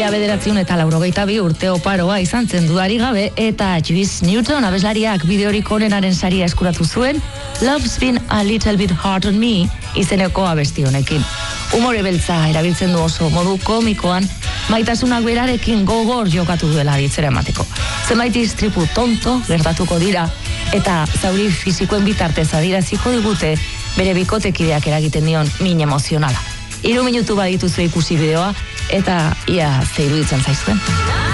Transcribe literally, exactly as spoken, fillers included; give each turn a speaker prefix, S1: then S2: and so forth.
S1: Mila bederatziun eta laurogeita bi urte oparoa izan zen dudari gabe, eta Juice Newton abeslariak bideorik onenaren saria eskuratu zuen Love's Been a Little Bit Hard on Me izeneko abesti honekin. Umore beltza erabiltzen du oso modu komikoan, maitasunak berarekin gogor jokatu duela ditzera emateko. Zenbait istripu tonto gertatuko dira, eta zauri fisikoen bitartez adieraziko digute bere bikotekideak eragiten dion min emozionala. Hiru minutu badituzu ikusi bideoa, eta ia ze iruditzen zaizuen.